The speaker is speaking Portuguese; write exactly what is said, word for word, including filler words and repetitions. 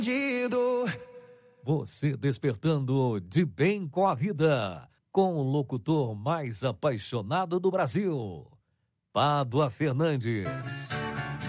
Você despertando de bem com a vida, com o locutor mais apaixonado do Brasil, Pádua Fernandes.